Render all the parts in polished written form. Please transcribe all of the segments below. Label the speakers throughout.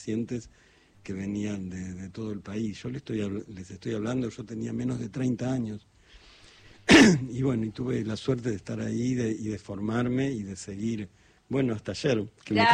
Speaker 1: pacientes que venían de todo el país. Yo les estoy hablando, yo tenía menos de 30 años. Y bueno, y tuve la suerte de estar ahí y de formarme y de seguir, bueno, hasta ayer, que me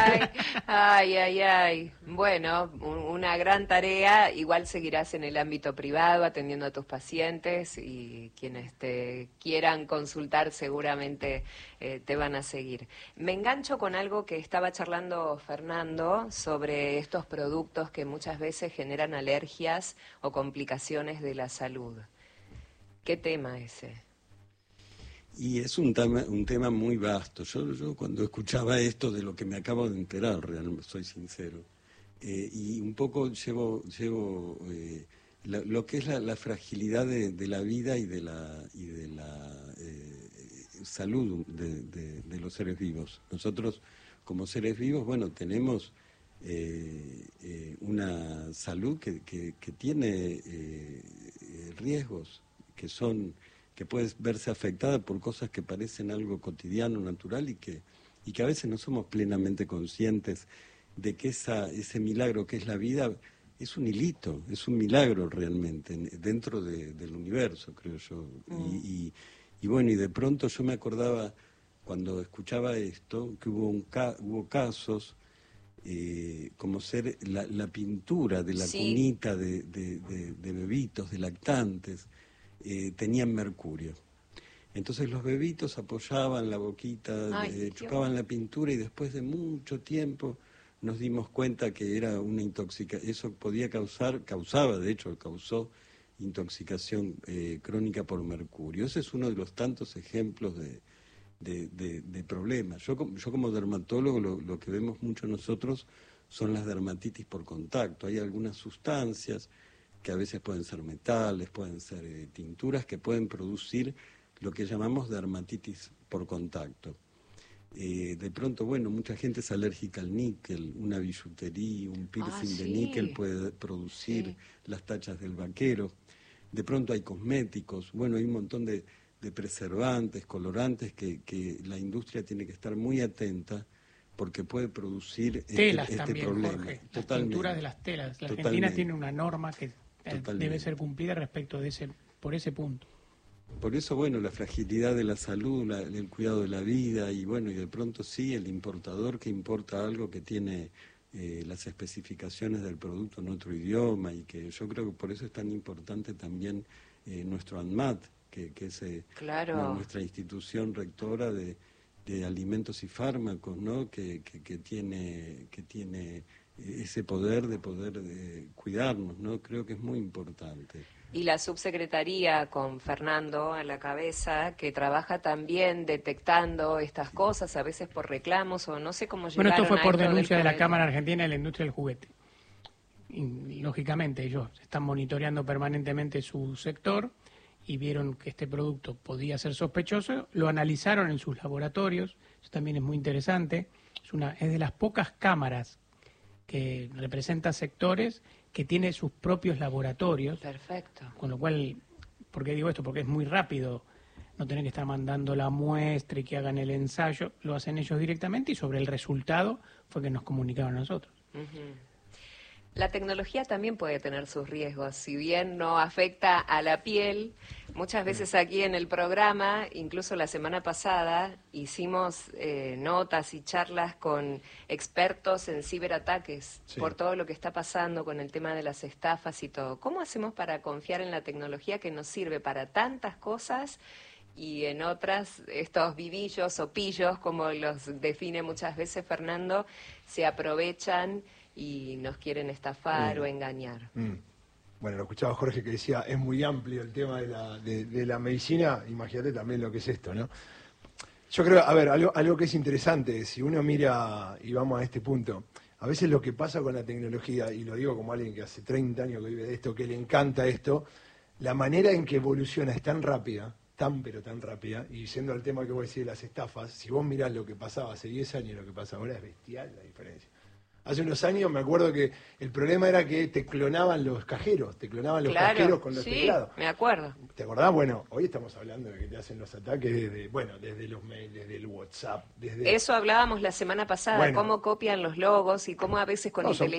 Speaker 2: ay. Bueno, una gran tarea. Igual seguirás en el ámbito privado atendiendo a tus pacientes y quienes te quieran consultar seguramente te van a seguir. Me engancho con algo que estaba charlando Fernando sobre estos productos que muchas veces generan alergias o complicaciones de la salud. ¿Qué tema ese?
Speaker 1: Y es un tema muy vasto. Yo cuando escuchaba esto de lo que me acabo de enterar, realmente soy sincero, y un poco llevo lo que es la fragilidad de la vida y de la salud de los seres vivos. Nosotros, como seres vivos, bueno, tenemos una salud que tiene riesgos que puede verse afectada por cosas que parecen algo cotidiano, natural, y que a veces no somos plenamente conscientes de que ese milagro que es la vida es un hilito, es un milagro realmente dentro del universo, creo yo. Y bueno, y de pronto yo me acordaba cuando escuchaba esto que hubo casos como ser la pintura de la cunita de bebitos, de lactantes, tenían mercurio. Entonces los bebitos apoyaban la boquita, chupaban la pintura, y después de mucho tiempo nos dimos cuenta que era una intoxicación. Eso causó intoxicación crónica por mercurio. Ese es uno de los tantos ejemplos de problemas. Yo como dermatólogo lo que vemos mucho nosotros son las dermatitis por contacto. Hay algunas sustancias que a veces pueden ser metales, pueden ser tinturas, que pueden producir lo que llamamos dermatitis por contacto. De pronto, bueno, mucha gente es alérgica al níquel, una billutería, un piercing de níquel puede producir las tachas del vaquero. De pronto hay cosméticos, bueno, hay un montón de preservantes, colorantes que la industria tiene que estar muy atenta porque puede producir
Speaker 3: telas
Speaker 1: este
Speaker 3: también,
Speaker 1: problema.
Speaker 3: Jorge, las tinturas de las telas. La Argentina tiene una norma que debe ser cumplida respecto por ese punto.
Speaker 1: Por eso, bueno, la fragilidad de la salud, el cuidado de la vida, y bueno, y de pronto sí, el importador que importa algo que tiene las especificaciones del producto en otro idioma, y que yo creo que por eso es tan importante también nuestro ANMAT, que es nuestra institución rectora de alimentos y fármacos, ¿no? que tiene ese poder de cuidarnos, ¿no? Creo que es muy importante.
Speaker 2: Y la subsecretaría con Fernando a la cabeza, que trabaja también detectando estas cosas, a veces por reclamos o no sé cómo llegaron.
Speaker 3: Bueno, esto fue por denuncia de la Cámara Argentina de la Industria del Juguete. Y, lógicamente ellos están monitoreando permanentemente su sector y vieron que este producto podía ser sospechoso, lo analizaron en sus laboratorios, eso también es muy interesante, es de las pocas cámaras que representa sectores que tiene sus propios laboratorios.
Speaker 2: Perfecto.
Speaker 3: Con lo cual, ¿por qué digo esto? Porque es muy rápido no tener que estar mandando la muestra y que hagan el ensayo, lo hacen ellos directamente y sobre el resultado fue que nos comunicaron a nosotros.
Speaker 2: Uh-huh. La tecnología también puede tener sus riesgos, si bien no afecta a la piel. Muchas veces aquí en el programa, incluso la semana pasada, hicimos notas y charlas con expertos en ciberataques por todo lo que está pasando con el tema de las estafas y todo. ¿Cómo hacemos para confiar en la tecnología que nos sirve para tantas cosas y en otras, estos vivillos o pillos, como los define muchas veces Fernando, se aprovechan y nos quieren estafar o engañar?
Speaker 4: Bueno, lo escuchaba Jorge que decía, es muy amplio el tema de la medicina, imagínate también lo que es esto, ¿no? Yo creo, a ver, algo que es interesante, si uno mira, y vamos a este punto, a veces lo que pasa con la tecnología, y lo digo como alguien que hace 30 años que vive de esto, que le encanta esto, la manera en que evoluciona es tan rápida, pero tan rápida, y siendo el tema que vos decís de las estafas, si vos mirás lo que pasaba hace 10 años y lo que pasa ahora, es bestial la diferencia. Hace unos años me acuerdo que el problema era que te clonaban los cajeros, cajeros con los teclados.
Speaker 2: Me acuerdo.
Speaker 4: ¿Te acordás? Bueno, hoy estamos hablando de que te hacen los ataques desde los mails, desde el WhatsApp,
Speaker 2: Eso hablábamos la semana pasada, cómo copian los logos y cómo a veces con inteligencia